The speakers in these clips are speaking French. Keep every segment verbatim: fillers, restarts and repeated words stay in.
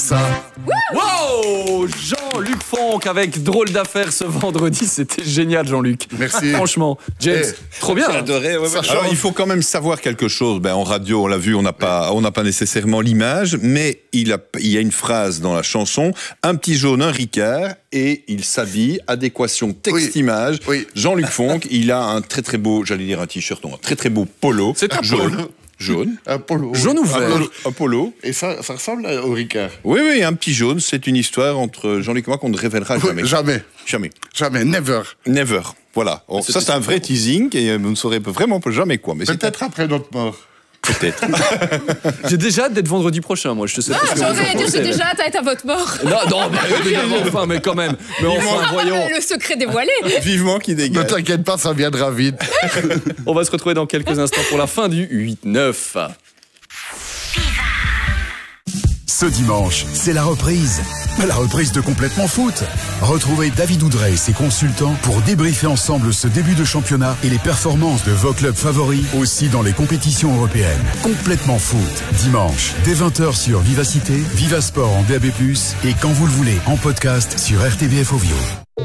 ça. Wow, Jean-Luc Fonck avec Drôle d'affaires ce vendredi, c'était génial Jean-Luc. Merci. Franchement, James, Eh, trop bien. J'ai adoré. Ouais, ouais. Alors, il faut quand même savoir quelque chose. Ben, en radio, on l'a vu, on n'a pas, on n'a pas nécessairement l'image, mais il, a, il y a une phrase dans la chanson, un petit jaune, un Ricard, et il s'habille, adéquation texte-image. Oui. Jean-Luc Fonck, il a un très très beau, j'allais dire un t-shirt, non, un très très beau polo. C'est un jaune. polo. Jaune. Un polo. Jaune ou Un vert? polo. Un polo. Et ça, ça ressemble au Ricard. Oui, oui, un petit jaune. C'est une histoire entre Jean-Luc et moi qu'on ne révélera jamais. Jamais. Jamais. Jamais. Never. Never. Voilà. Oh, ça, c'est un vrai teasing et vous ne saurez vraiment jamais quoi. Mais c'est Peut-être après notre mort. peut-être. J'ai déjà hâte d'être vendredi prochain, moi. Je sais pas ce que vous en J'allais dire, pensez, j'ai mais- déjà hâte à votre mort. Non, non, mais, mais enfin, mais quand même. Mais enfin, voyons. Le secret dévoilé. Vivement qu'il Ne dégage. t'inquiète pas, ça viendra vite. On va se retrouver dans quelques instants pour la fin du huit neuf. Ce dimanche, c'est la reprise. La reprise de Complètement Foot. Retrouvez David Oudrey et ses consultants pour débriefer ensemble ce début de championnat et les performances de vos clubs favoris aussi dans les compétitions européennes. Complètement Foot. Dimanche, dès vingt heures sur Vivacité, Vivasport en D A B plus, et quand vous le voulez, en podcast sur R T B F Ovio.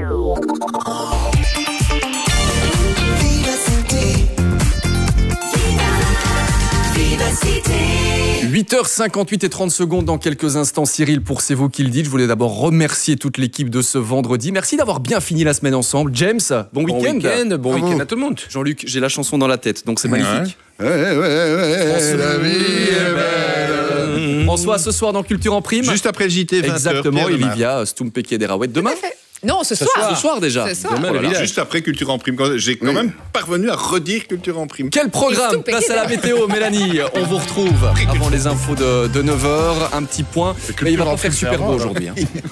huit heures cinquante-huit et trente secondes dans quelques instants. Cyril, pour C'est vous qui le dites, je voulais d'abord remercier toute l'équipe de ce vendredi. Merci d'avoir bien fini la semaine ensemble. James, bon week-end. week-end, bon Bravo. week-end à tout le monde. Jean-Luc, j'ai la chanson dans la tête, donc c'est magnifique. Ouais, ouais, ouais, ouais, la vie est belle. François, ce soir dans Culture en Prime. Juste après le J T, vingt heures. Exactement, Pierre Demar. Olivia Stumpeke Derawet. Demain Non, ce soir. Ce soir déjà. Ce soir. Demain, le village. Juste après Culture en Prime. J'ai quand Oui. même parvenu à redire Culture en Prime. Quel programme? Stumpeke Place à la météo, Mélanie. On vous retrouve avant les infos de, de neuf heures. Un petit point. Mais il va pas faire super beau aujourd'hui. hein.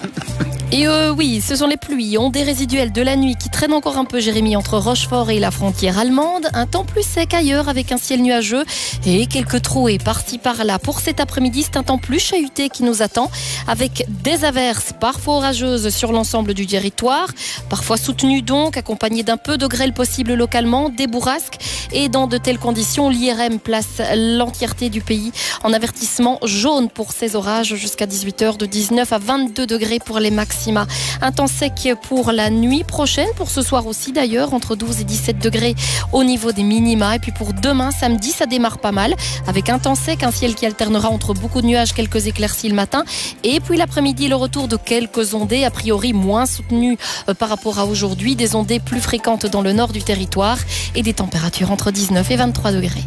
Et euh, oui, ce sont les pluies, ondées résiduelles de la nuit qui traînent encore un peu, Jérémy, entre Rochefort et la frontière allemande. Un temps plus sec ailleurs avec un ciel nuageux et quelques trouées par-ci par-là. Pour cet après-midi, c'est un temps plus chahuté qui nous attend avec des averses parfois orageuses sur l'ensemble du territoire, parfois soutenues donc, accompagnées d'un peu de grêle possible localement, des bourrasques. Et dans de telles conditions, l'I R M place l'entièreté du pays en avertissement jaune pour ces orages jusqu'à dix-huit heures, de dix-neuf à vingt-deux degrés pour les maximums. Un temps sec pour la nuit prochaine, pour ce soir aussi d'ailleurs, entre douze et dix-sept degrés au niveau des minima. Et puis pour demain, samedi, ça démarre pas mal, avec un temps sec, un ciel qui alternera entre beaucoup de nuages, quelques éclaircies le matin. Et puis l'après-midi, le retour de quelques ondées, a priori moins soutenues par rapport à aujourd'hui, des ondées plus fréquentes dans le nord du territoire et des températures entre dix-neuf et vingt-trois degrés.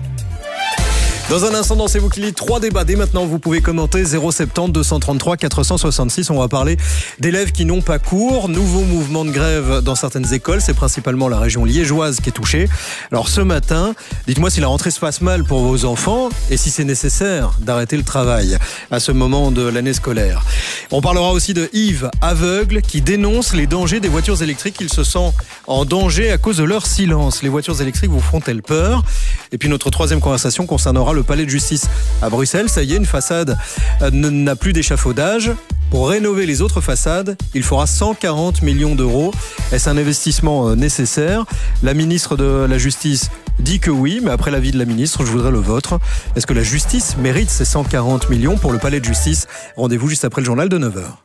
Dans un instant, dans C'est vous qui dites, trois débats. Dès maintenant, vous pouvez commenter zéro soixante-dix, deux cent trente-trois, quatre cent soixante-six. On va parler d'élèves qui n'ont pas cours. Nouveau mouvement de grève dans certaines écoles. C'est principalement la région liégeoise qui est touchée. Alors ce matin, dites-moi si la rentrée se passe mal pour vos enfants et si c'est nécessaire d'arrêter le travail à ce moment de l'année scolaire. On parlera aussi de Yves, aveugle, qui dénonce les dangers des voitures électriques. Il se sent en danger à cause de leur silence. Les voitures électriques vous font-elles peur? Et puis notre troisième conversation concernera le palais de justice à Bruxelles. Ça y est, une façade n'a plus d'échafaudage. Pour rénover les autres façades, il faudra cent quarante millions d'euros. Est-ce un investissement nécessaire? La ministre de la Justice dit que oui, mais après l'avis de la ministre, je voudrais le vôtre. Est-ce que la justice mérite ces cent quarante millions pour le palais de justice? Rendez-vous juste après le journal de neuf heures.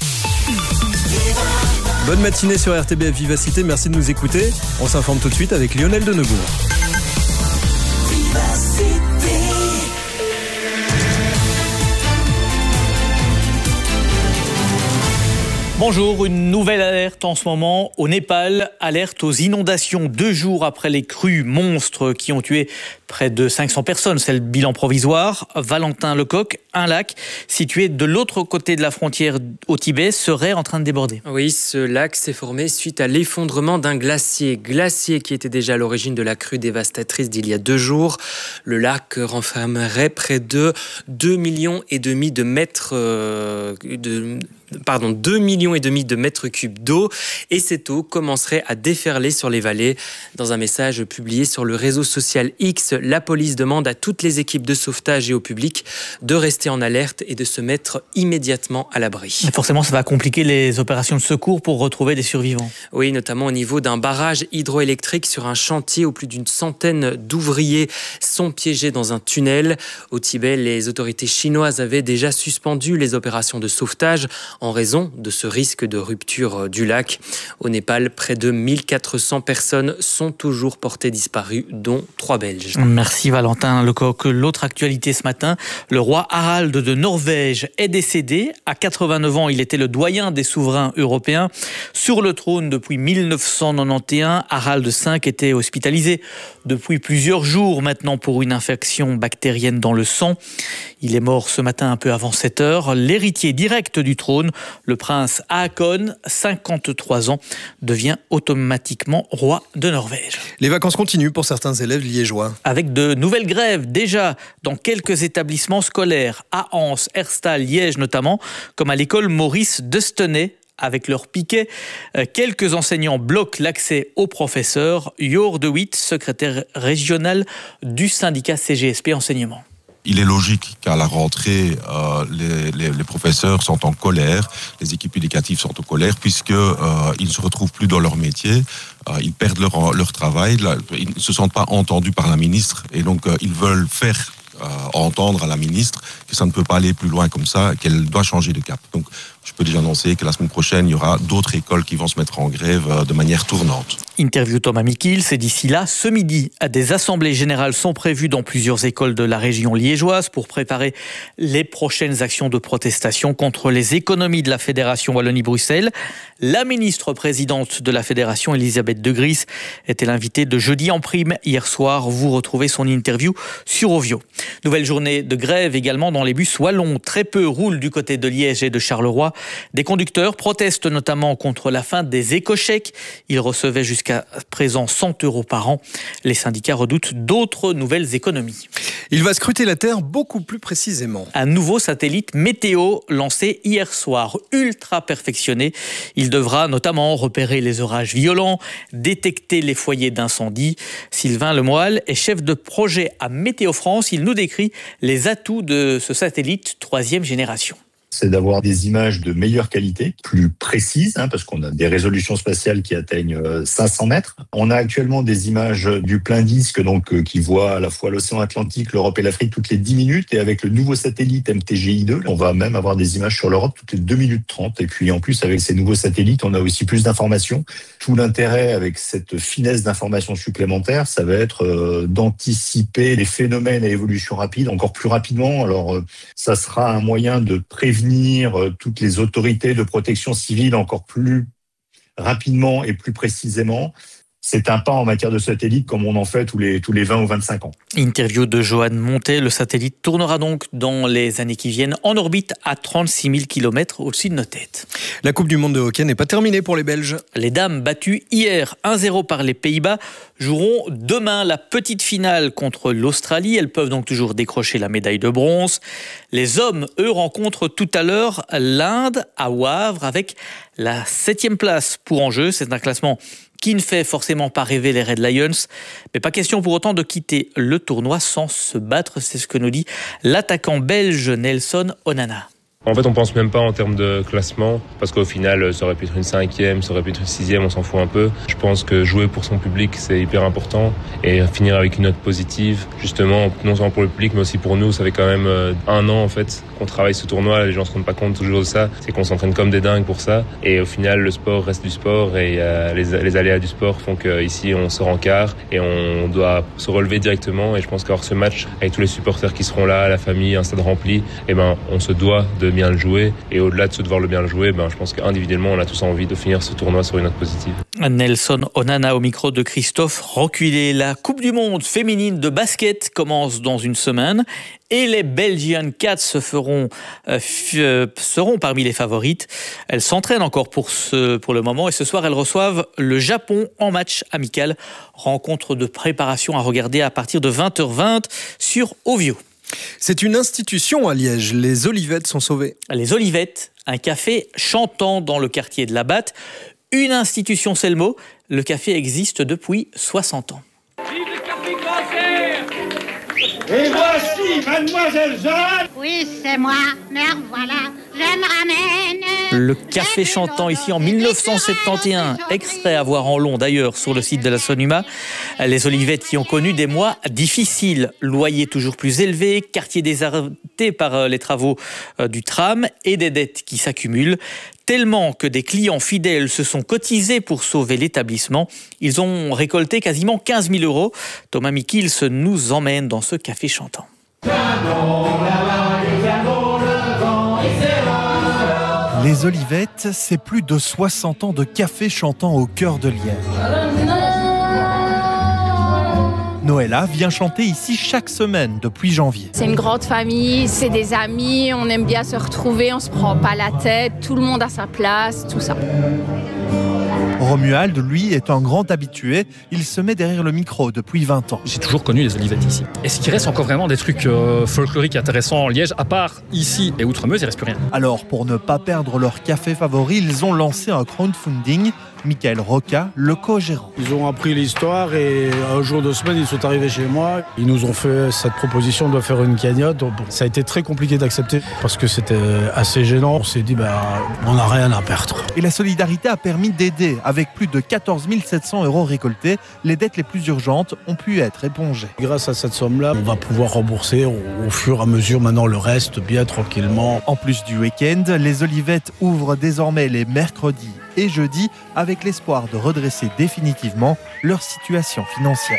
Bonne matinée sur R T B F Vivacité, merci de nous écouter. On s'informe tout de suite avec Lionel Denebourg. Bonjour, une nouvelle alerte en ce moment au Népal, alerte aux inondations deux jours après les crues monstres qui ont tué près de cinq cents personnes. C'est le bilan provisoire. Valentin Lecoq, un lac situé de l'autre côté de la frontière au Tibet, serait en train de déborder. Oui, ce lac s'est formé suite à l'effondrement d'un glacier. Glacier qui était déjà à l'origine de la crue dévastatrice d'il y a deux jours. Le lac renfermerait près de deux millions et demi de mètres euh, de... Pardon, deux millions et demi de mètres cubes d'eau, et cette eau commencerait à déferler sur les vallées. Dans un message publié sur le réseau social X, la police demande à toutes les équipes de sauvetage et au public de rester rester en alerte et de se mettre immédiatement à l'abri. Mais forcément, ça va compliquer les opérations de secours pour retrouver des survivants. Oui, notamment au niveau d'un barrage hydroélectrique sur un chantier où plus d'une centaine d'ouvriers sont piégés dans un tunnel. Au Tibet, les autorités chinoises avaient déjà suspendu les opérations de sauvetage en raison de ce risque de rupture du lac. Au Népal, près de mille quatre cents personnes sont toujours portées disparues, dont trois Belges. Merci Valentin Lecoq. L'autre actualité ce matin, le roi Harald de Norvège est décédé. À quatre-vingt-neuf ans, il était le doyen des souverains européens. Sur le trône depuis mille neuf cent quatre-vingt-onze, Harald cinq était hospitalisé depuis plusieurs jours maintenant pour une infection bactérienne dans le sang. Il est mort ce matin un peu avant sept heures. L'héritier direct du trône, le prince Haakon, cinquante-trois ans, devient automatiquement roi de Norvège. Les vacances continuent pour certains élèves liégeois. Avec de nouvelles grèves déjà dans quelques établissements scolaires, à Anse, Herstal, Liège notamment, comme à l'école Maurice Destenay. Avec leur piquet, quelques enseignants bloquent l'accès aux professeurs. Jor de Witt, secrétaire régional du syndicat C G S P Enseignement. Il est logique qu'à la rentrée, euh, les, les, les professeurs sont en colère, les équipes éducatives sont en colère, puisqu'ils euh, ne se retrouvent plus dans leur métier, euh, ils perdent leur, leur travail, là, ils ne se sentent pas entendus par la ministre, et donc euh, ils veulent faire euh, entendre à la ministre que ça ne peut pas aller plus loin comme ça, qu'elle doit changer de cap. Donc, je peux déjà annoncer que la semaine prochaine, il y aura d'autres écoles qui vont se mettre en grève de manière tournante. Interview Thomas Mikil, c'est d'ici là. Ce midi, des assemblées générales sont prévues dans plusieurs écoles de la région liégeoise pour préparer les prochaines actions de protestation contre les économies de la Fédération Wallonie-Bruxelles. La ministre présidente de la Fédération, Elisabeth De Gries, était l'invitée de Jeudi en prime hier soir. Vous retrouvez son interview sur Ovio. Nouvelle journée de grève également dans les bus wallons. Très peu roulent du côté de Liège et de Charleroi. Des conducteurs protestent notamment contre la fin des éco-chèques. Ils recevaient jusqu'à présent cent euros par an. Les syndicats redoutent d'autres nouvelles économies. Il va scruter la Terre beaucoup plus précisément. Un nouveau satellite météo lancé hier soir, ultra perfectionné. Il devra notamment repérer les orages violents, détecter les foyers d'incendie. Sylvain Lemoyle est chef de projet à Météo France. Il nous décrit les atouts de ce satellite troisième génération. C'est d'avoir des images de meilleure qualité, plus précises, hein, parce qu'on a des résolutions spatiales qui atteignent cinq cents mètres. On a actuellement des images du plein disque, donc euh, qui voient à la fois l'océan Atlantique, l'Europe et l'Afrique toutes les dix minutes. Et avec le nouveau satellite M T G I deux, on va même avoir des images sur l'Europe toutes les deux minutes trente. Et puis en plus, avec ces nouveaux satellites, on a aussi plus d'informations. Tout l'intérêt avec cette finesse d'informations supplémentaires, ça va être euh, d'anticiper les phénomènes à évolution rapide encore plus rapidement. Alors, euh, ça sera un moyen de prévenir toutes les autorités de protection civile encore plus rapidement et plus précisément. C'est un pas en matière de satellite comme on en fait tous les, tous les vingt ou vingt-cinq ans. Interview de Johan Montet. Le satellite tournera donc dans les années qui viennent en orbite à trente-six mille kilomètres au-dessus de nos têtes. La Coupe du Monde de hockey n'est pas terminée pour les Belges. Les dames battues hier un zéro par les Pays-Bas joueront demain la petite finale contre l'Australie. Elles peuvent donc toujours décrocher la médaille de bronze. Les hommes, eux, rencontrent tout à l'heure l'Inde à Wavre avec la septième place pour enjeu. C'est un classement qui ne fait forcément pas rêver les Red Lions. Mais pas question pour autant de quitter le tournoi sans se battre. C'est ce que nous dit l'attaquant belge Nelson Onana. En fait, on pense même pas en termes de classement, parce qu'au final, ça aurait pu être une cinquième, ça aurait pu être une sixième, on s'en fout un peu. Je pense que jouer pour son public, c'est hyper important, et finir avec une note positive, justement, non seulement pour le public, mais aussi pour nous. Ça fait quand même un an, en fait, qu'on travaille ce tournoi. Les gens se rendent pas compte toujours de ça. C'est qu'on s'entraîne comme des dingues pour ça. Et au final, le sport reste du sport, et euh, les, les aléas du sport font qu'ici, on sort en quart, et on doit se relever directement. Et je pense qu'avoir ce match, avec tous les supporters qui seront là, la famille, un stade rempli, eh ben, on se doit de bien le jouer, et au-delà de se devoir le bien le jouer, ben, je pense qu'individuellement on a tous envie de finir ce tournoi sur une note positive. Nelson Onana au micro de Christophe Roculé. La Coupe du Monde féminine de basket commence dans une semaine et les Belgian Cats se feront, euh, f- euh, seront parmi les favorites. Elles s'entraînent encore pour, ce, pour le moment et ce soir elles reçoivent le Japon en match amical. Rencontre de préparation à regarder à partir de vingt heures vingt sur Ovio. C'est une institution à Liège. Les Olivettes sont sauvées. Les Olivettes, un café chantant dans le quartier de la Batte. Une institution, c'est le mot. Le café existe depuis soixante ans. Vive le café Grand-Serre ! Et voici Mademoiselle Jeanne. Oui, c'est moi. Mère, voilà, je me ramène. Le café chantant ici en mille neuf cent soixante et onze, extrait à voir en long d'ailleurs sur le site de la Sonuma. Les Olivettes qui ont connu des mois difficiles, loyer toujours plus élevé, quartier déserté par les travaux du tram et des dettes qui s'accumulent. Tellement que des clients fidèles se sont cotisés pour sauver l'établissement. Ils ont récolté quasiment quinze mille euros. Thomas Mikils nous emmène dans ce café chantant. Les Olivettes, c'est plus de soixante ans de café chantant au cœur de Liège. Noëlla vient chanter ici chaque semaine depuis janvier. C'est une grande famille, c'est des amis, on aime bien se retrouver, on se prend pas la tête, tout le monde a sa place, tout ça. Romuald, lui, est un grand habitué. Il se met derrière le micro depuis vingt ans. J'ai toujours connu les Olivettes ici. Est-ce qu'il reste encore vraiment des trucs euh, folkloriques intéressants en Liège? À part ici et Outremeuse, il ne reste plus rien. Alors, pour ne pas perdre leur café favori, ils ont lancé un crowdfunding. Michael Roca, le co-gérant. Ils ont appris l'histoire et un jour de semaine, ils sont arrivés chez moi. Ils nous ont fait cette proposition de faire une cagnotte. Bon, ça a été très compliqué d'accepter parce que c'était assez gênant. On s'est dit, ben, on n'a rien à perdre. Et la solidarité a permis d'aider. Avec plus de quatorze mille sept cents euros récoltés, les dettes les plus urgentes ont pu être épongées. Grâce à cette somme-là, on va pouvoir rembourser au, au fur et à mesure maintenant le reste bien tranquillement. En plus du week-end, les Olivettes ouvrent désormais les mercredis et jeudis avec l'espoir de redresser définitivement leur situation financière.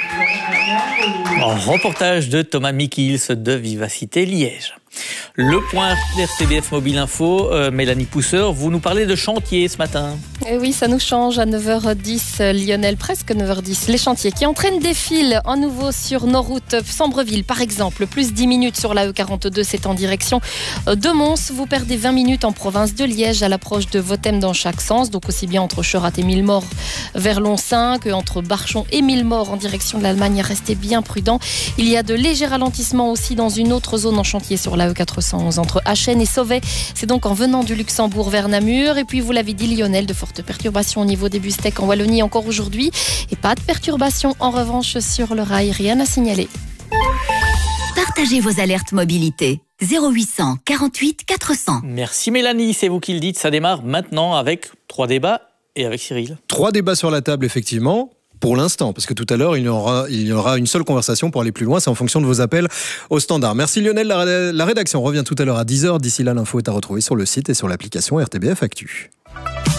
En reportage de Thomas Mikils de Vivacité Liège. Le point R T B F Mobile Info, euh, Mélanie Pousseur, vous nous parlez de chantier ce matin. Et oui, ça nous change à neuf heures dix, Lionel, presque neuf heures dix. Les chantiers qui entraînent des fils en nouveau sur nos routes. Sambreville, par exemple, plus dix minutes sur la E quarante-deux, c'est en direction de Mons. Vous perdez vingt minutes en province de Liège à l'approche de Votem dans chaque sens, donc aussi bien entre Cheratte et Millemort vers Lonsin que entre Barchon et Millemort en direction de l'Allemagne. Restez bien prudents. Il y a de légers ralentissements aussi dans une autre zone en chantier sur la E quatre cent onze entre Achen et Sauvet. C'est donc en venant du Luxembourg vers Namur. Et puis vous l'avez dit Lionel, de fortes perturbations au niveau des Bustec en Wallonie encore aujourd'hui. Et pas de perturbations en revanche sur le rail, rien à signaler. Partagez vos alertes mobilité. zéro huit cent quarante-huit quatre cents. Merci Mélanie, c'est vous qui le dites. Ça démarre maintenant avec trois débats et avec Cyril. Trois débats sur la table, effectivement. Pour l'instant, parce que tout à l'heure, il y aura, il y aura une seule conversation pour aller plus loin. C'est en fonction de vos appels au standard. Merci Lionel. La, la rédaction revient tout à l'heure à dix heures. D'ici là, l'info est à retrouver sur le site et sur l'application R T B F Actu.